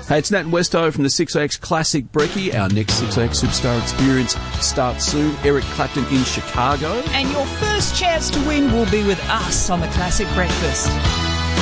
Hey, it's Nat and Westo from the 6AX Classic Brekkie. Our next 6AX Superstar Experience starts soon. Eric Clapton in Chicago. And your first chance to win will be with us on the Classic Breakfast.